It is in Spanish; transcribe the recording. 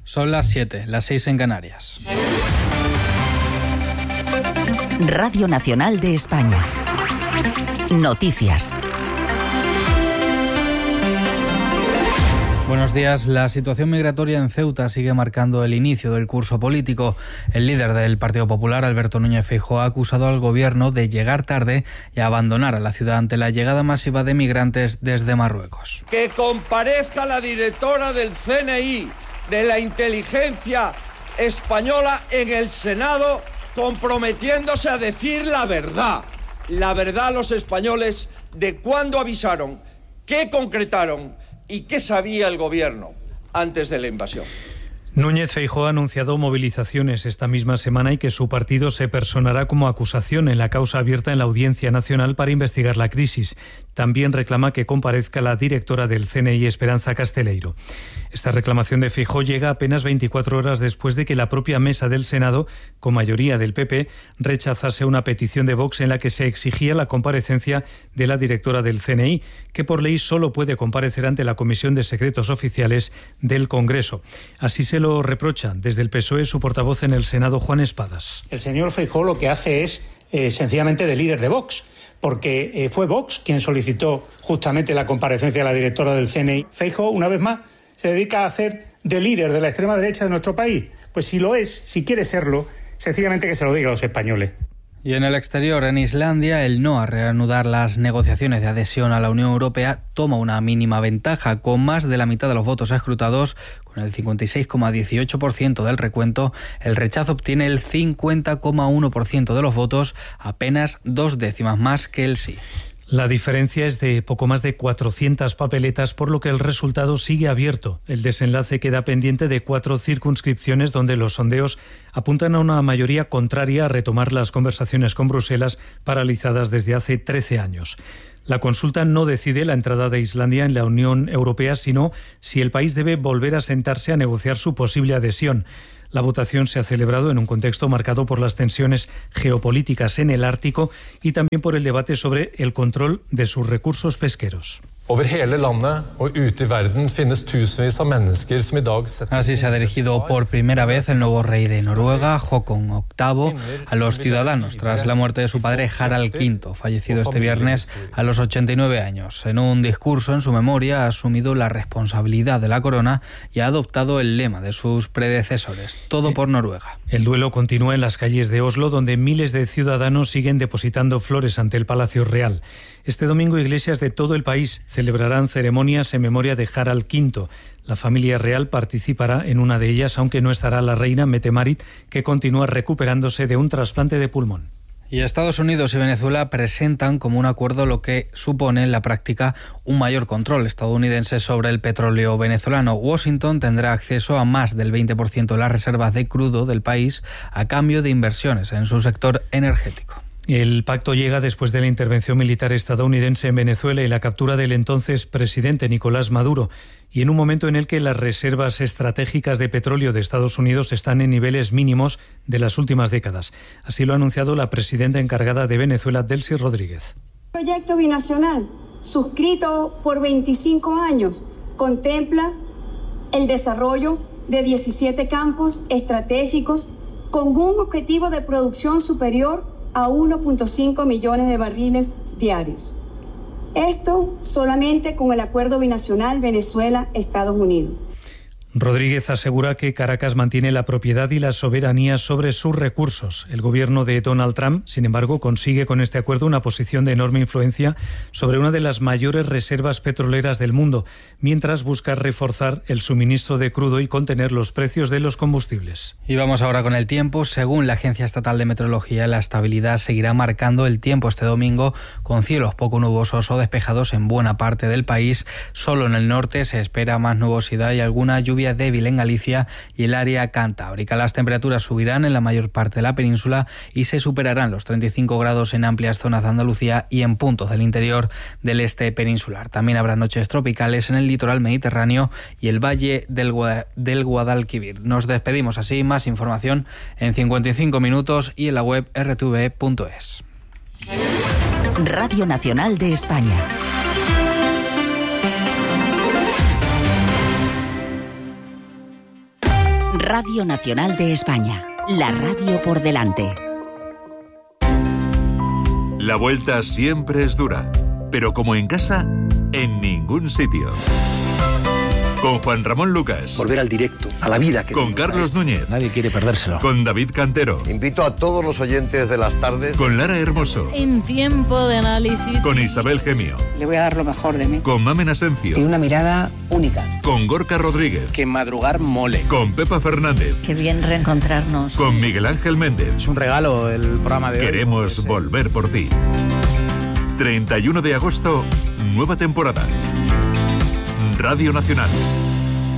Son las 7, las 6 en Canarias. Radio Nacional de España. Noticias. Buenos días. La situación migratoria en Ceuta sigue marcando el inicio del curso político. El líder del Partido Popular, Alberto Núñez Feijóo, ha acusado al gobierno de llegar tarde y abandonar a la ciudad ante la llegada masiva de migrantes desde Marruecos. Que comparezca la directora del CNI, de la inteligencia española, en el Senado, comprometiéndose a decir la verdad a los españoles de cuándo avisaron, qué concretaron y qué sabía el gobierno antes de la invasión. Núñez Feijóo ha anunciado movilizaciones esta misma semana y que su partido se personará como acusación en la causa abierta en la Audiencia Nacional para investigar la crisis. También reclama que comparezca la directora del CNI, Esperanza Casteleiro. Esta reclamación de Feijóo llega apenas 24 horas después de que la propia mesa del Senado, con mayoría del PP, rechazase una petición de Vox en la que se exigía la comparecencia de la directora del CNI, que por ley solo puede comparecer ante la Comisión de Secretos Oficiales del Congreso. Así se lo reprocha desde el PSOE su portavoz en el Senado, Juan Espadas. El señor Feijóo lo que hace es sencillamente de líder de Vox, porque fue Vox quien solicitó justamente la comparecencia de la directora del CNI. Feijóo, una vez más, se dedica a hacer de líder de la extrema derecha de nuestro país. Pues si lo es, si quiere serlo, sencillamente que se lo diga a los españoles. Y en el exterior, en Islandia, el no a reanudar las negociaciones de adhesión a la Unión Europea toma una mínima ventaja. Con más de la mitad de los votos escrutados, con el 56,18% del recuento, el rechazo obtiene el 50,1% de los votos, apenas 2 décimas más que el sí. La diferencia es de poco más de 400 papeletas, por lo que el resultado sigue abierto. El desenlace queda pendiente de 4 circunscripciones donde los sondeos apuntan a una mayoría contraria a retomar las conversaciones con Bruselas, paralizadas desde hace 13 años. La consulta no decide la entrada de Islandia en la Unión Europea, sino si el país debe volver a sentarse a negociar su posible adhesión. La votación se ha celebrado en un contexto marcado por las tensiones geopolíticas en el Ártico y también por el debate sobre el control de sus recursos pesqueros. Así se ha dirigido por primera vez el nuevo rey de Noruega, Håkon VIII, a los ciudadanos tras la muerte de su padre Harald V, fallecido este viernes a los 89 años. En un discurso en su memoria ha asumido la responsabilidad de la corona y ha adoptado el lema de sus predecesores: todo por Noruega. El duelo continúa en las calles de Oslo, donde miles de ciudadanos siguen depositando flores ante el Palacio Real. Este domingo, iglesias de todo el país celebrarán ceremonias en memoria de Harald V. La familia real participará en una de ellas, aunque no estará la reina Mette-Marit, que continúa recuperándose de un trasplante de pulmón. Y Estados Unidos y Venezuela presentan como un acuerdo lo que supone en la práctica un mayor control estadounidense sobre el petróleo venezolano. Washington tendrá acceso a más del 20% de las reservas de crudo del país a cambio de inversiones en su sector energético. El pacto llega después de la intervención militar estadounidense en Venezuela y la captura del entonces presidente Nicolás Maduro, y en un momento en el que las reservas estratégicas de petróleo de Estados Unidos están en niveles mínimos de las últimas décadas. Así lo ha anunciado la presidenta encargada de Venezuela, Delcy Rodríguez. El proyecto binacional, suscrito por 25 años, contempla el desarrollo de 17 campos estratégicos con un objetivo de producción superior a 1.5 millones de barriles diarios. Esto solamente con el acuerdo binacional Venezuela-Estados Unidos. Rodríguez asegura que Caracas mantiene la propiedad y la soberanía sobre sus recursos. El gobierno de Donald Trump, sin embargo, consigue con este acuerdo una posición de enorme influencia sobre una de las mayores reservas petroleras del mundo, mientras busca reforzar el suministro de crudo y contener los precios de los combustibles. Y vamos ahora con el tiempo. Según la Agencia Estatal de Meteorología, la estabilidad seguirá marcando el tiempo este domingo, con cielos poco nubosos o despejados en buena parte del país. Solo en el norte se espera más nubosidad y alguna lluvia débil en Galicia y el área cantábrica. Las temperaturas subirán en la mayor parte de la península y se superarán los 35 grados en amplias zonas de Andalucía y en puntos del interior del este peninsular. También habrá noches tropicales en el litoral mediterráneo y el valle del Guadalquivir. Nos despedimos así. Más información en 55 minutos y en la web rtv.es. Radio Nacional de España. Radio Nacional de España. La radio por delante. La vuelta siempre es dura, pero como en casa, en ningún sitio. Con Juan Ramón Lucas. Volver al directo, a la vida. Con Carlos Núñez. Nadie quiere perdérselo. Con David Cantero. Invito a todos los oyentes de las tardes. Con Lara Hermoso. En tiempo de análisis. Con Isabel Gemio. Le voy a dar lo mejor de mí. Con Mamen Asencio. Tiene una mirada única. Con Gorka Rodríguez. Que madrugar mole. Con Pepa Fernández. Qué bien reencontrarnos. Con Miguel Ángel Méndez. Es un regalo el programa de hoy. Queremos volver por ti. 31 de agosto, nueva temporada. Radio Nacional.